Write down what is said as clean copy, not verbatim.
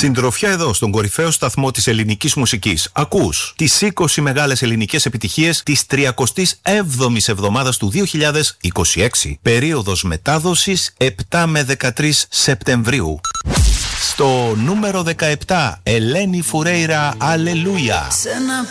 Συντροφιά εδώ στον κορυφαίο σταθμό της ελληνικής μουσικής. Ακούς τις 20 μεγάλες ελληνικές επιτυχίες της 37ης εβδομάδας του 2026. Περίοδος μετάδοσης 7 με 13 Σεπτεμβρίου. Στο νούμερο 17, Ελένη Φουρέιρα, Αλληλούια. Σε ένα